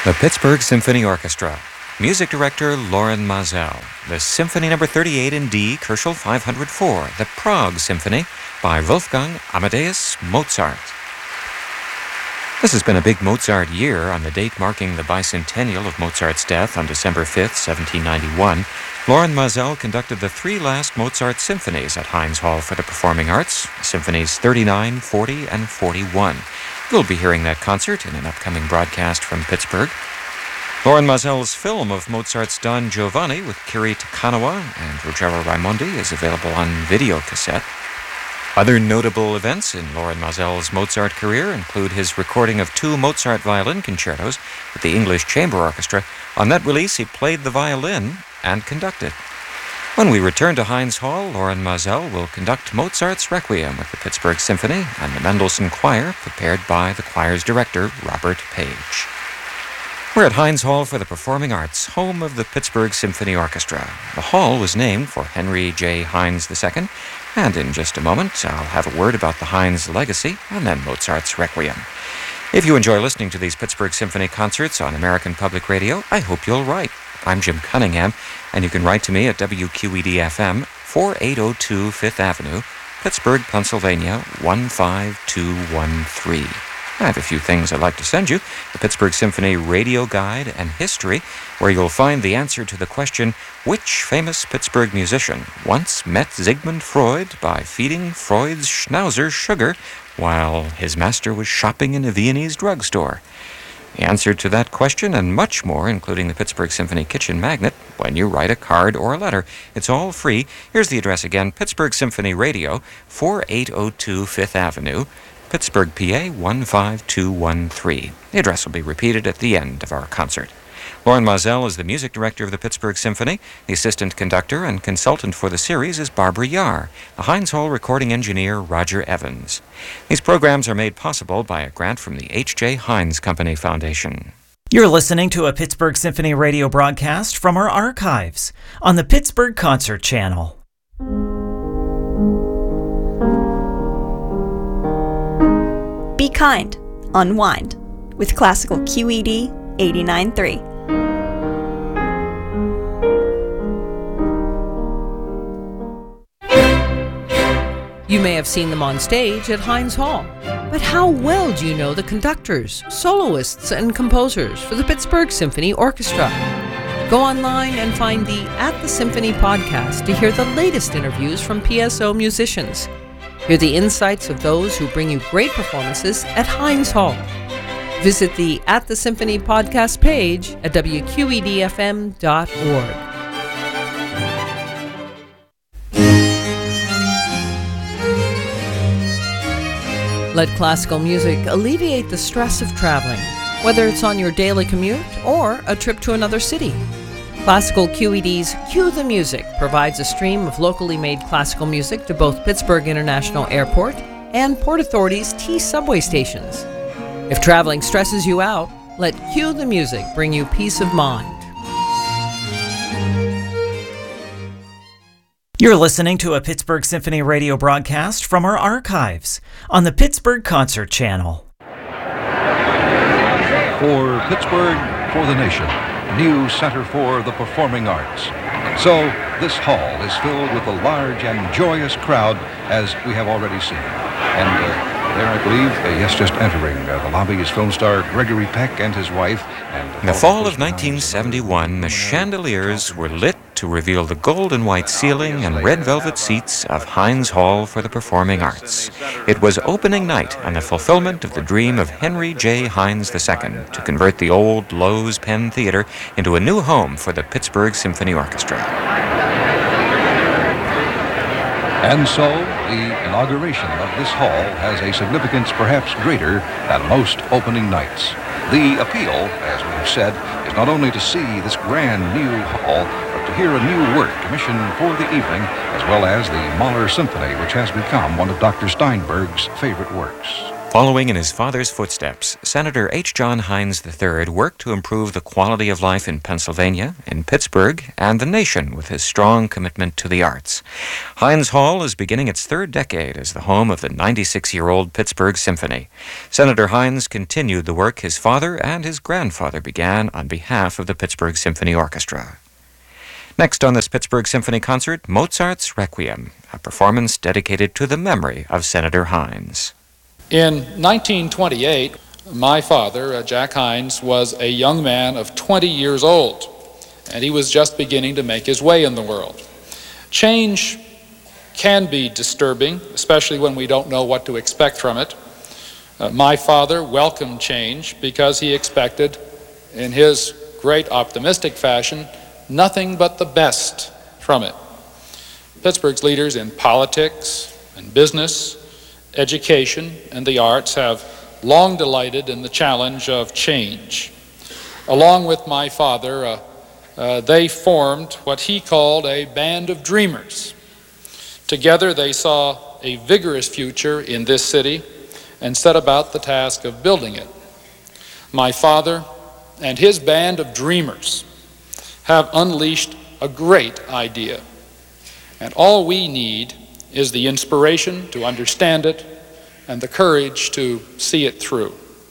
The Pittsburgh Symphony Orchestra. Music director Lorin Maazel. The Symphony No. 38 in D, Köchel 504, the Prague Symphony by Wolfgang Amadeus Mozart. This has been a big Mozart year. On the date marking the bicentennial of Mozart's death on December 5th, 1791, Lorin Maazel conducted the three last Mozart symphonies at Heinz Hall for the Performing Arts, Symphonies 39, 40, and 41. You'll be hearing that concert in an upcoming broadcast from Pittsburgh. Lorin Maazel's film of Mozart's Don Giovanni with Kiri Takanawa and Ruggero Raimondi is available on video cassette. Other notable events in Lorin Maazel's Mozart career include his recording of two Mozart violin concertos with the English Chamber Orchestra. On that release, he played the violin and conducted. When we return to Heinz Hall, Lorin Maazel will conduct Mozart's Requiem with the Pittsburgh Symphony and the Mendelssohn Choir, prepared by the choir's director, Robert Page. We're at Heinz Hall for the Performing Arts, home of the Pittsburgh Symphony Orchestra. The hall was named for Henry J. Heinz II, and in just a moment, I'll have a word about the Heinz legacy and then Mozart's Requiem. If you enjoy listening to these Pittsburgh Symphony concerts on American Public Radio, I hope you'll write. I'm Jim Cunningham, and you can write to me at WQED-FM, 4802 Fifth Avenue, Pittsburgh, Pennsylvania, 15213. I have a few things I'd like to send you. The Pittsburgh Symphony Radio Guide and History, where you'll find the answer to the question, which famous Pittsburgh musician once met Sigmund Freud by feeding Freud's schnauzer sugar while his master was shopping in a Viennese drugstore? The answer to that question and much more, including the Pittsburgh Symphony Kitchen Magnet, when you write a card or a letter. It's all free. Here's the address again, Pittsburgh Symphony Radio, 4802 Fifth Avenue, Pittsburgh, PA 15213. The address will be repeated at the end of our concert. Lorin Maazel is the music director of the Pittsburgh Symphony. The assistant conductor and consultant for the series is Barbara Yar. The Heinz Hall recording engineer, Roger Evans. These programs are made possible by a grant from the H.J. Heinz Company Foundation. You're listening to a Pittsburgh Symphony radio broadcast from our archives on the Pittsburgh Concert Channel. Be kind, unwind with classical QED 89.3. You may have seen them on stage at Heinz Hall, but how well do you know the conductors, soloists, and composers for the Pittsburgh Symphony Orchestra? Go online and find the At the Symphony podcast to hear the latest interviews from PSO musicians. Hear the insights of those who bring you great performances at Heinz Hall. Visit the At the Symphony podcast page at WQEDFM.org. Let classical music alleviate the stress of traveling, whether it's on your daily commute or a trip to another city. Classical QED's Cue the Music provides a stream of locally made classical music to both Pittsburgh International Airport and Port Authority's T subway stations. If traveling stresses you out, let Cue the Music bring you peace of mind. You're listening to a Pittsburgh Symphony radio broadcast from our archives on the Pittsburgh Concert Channel. For Pittsburgh, for the nation, new center for the performing arts. So this hall is filled with a large and joyous crowd, as we have already seen. And there, I believe, just entering the lobby is film star Gregory Peck and his wife. In the fall of 1971, the chandeliers were lit to reveal the gold and white ceiling and red velvet seats of Heinz Hall for the Performing Arts. It was opening night and the fulfillment of the dream of Henry J. Heinz II to convert the old Lowe's Penn Theater into a new home for the Pittsburgh Symphony Orchestra. And so, the inauguration of this hall has a significance perhaps greater than most opening nights. The appeal, as we have said, is not only to see this grand new hall, but to hear a new work commissioned for the evening, as well as the Mahler Symphony, which has become one of Dr. Steinberg's favorite works. Following in his father's footsteps, Senator H. John Heinz III worked to improve the quality of life in Pennsylvania, in Pittsburgh, and the nation with his strong commitment to the arts. Heinz Hall is beginning its third decade as the home of the 96-year-old Pittsburgh Symphony. Senator Heinz continued the work his father and his grandfather began on behalf of the Pittsburgh Symphony Orchestra. Next on this Pittsburgh Symphony concert, Mozart's Requiem, a performance dedicated to the memory of Senator Heinz. In 1928, my father, Jack Heinz, was a young man of 20 years old, and he was just beginning to make his way in the world. Change can be disturbing, especially when we don't know what to expect from it. My father welcomed change because he expected, in his great optimistic fashion, nothing but the best from it. Pittsburgh's leaders in politics and business, education, and the arts have long delighted in the challenge of change. Along with my father, they formed what he called a band of dreamers. Together they saw a vigorous future in this city and set about the task of building it. My father and his band of dreamers have unleashed a great idea, and all we need is the inspiration to understand it and the courage to see it through.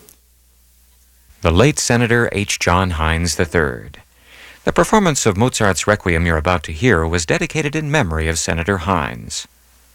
The late Senator H. John Heinz III. The performance of Mozart's Requiem you're about to hear was dedicated in memory of Senator Heinz.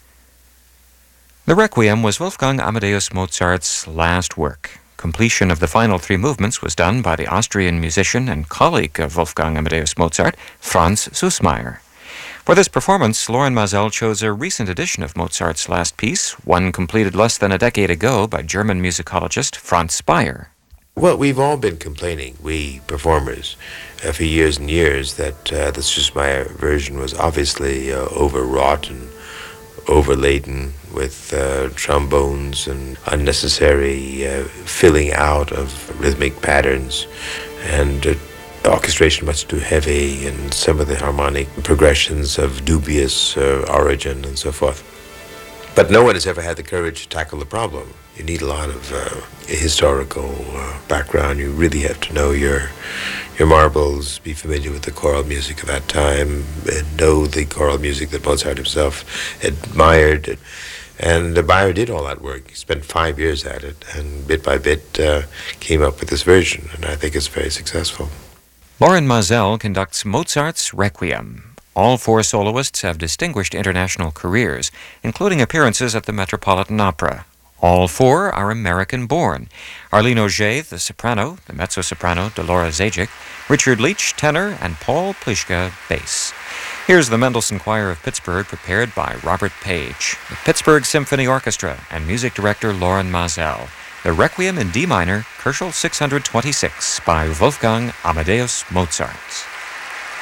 The Requiem was Wolfgang Amadeus Mozart's last work. Completion of the final three movements was done by the Austrian musician and colleague of Wolfgang Amadeus Mozart, Franz Süssmayr. For this performance, Loren Maazel chose a recent edition of Mozart's last piece, one completed less than a decade ago by German musicologist Franz Speyer. Well, we've all been complaining, we performers, for years and years, that the Süssmayr version was obviously overwrought and overladen with trombones and unnecessary filling out of rhythmic patterns, and orchestration much too heavy, and some of the harmonic progressions of dubious origin and so forth. But no one has ever had the courage to tackle the problem. You need a lot of historical background. You really have to know your marbles, be familiar with the choral music of that time, and know the choral music that Mozart himself admired. And Beyer did all that work. He spent 5 years at it, and bit by bit came up with this version, and I think it's very successful. Loren Maazel conducts Mozart's Requiem. All four soloists have distinguished international careers, including appearances at the Metropolitan Opera. All four are American-born. Arlene Auger, the soprano, the mezzo-soprano Delora Zajic, Richard Leach, tenor, and Paul Pliszka, bass. Here's the Mendelssohn Choir of Pittsburgh, prepared by Robert Page, the Pittsburgh Symphony Orchestra, and music director Loren Maazel. The Requiem in D minor, Köchel 626, by Wolfgang Amadeus Mozart.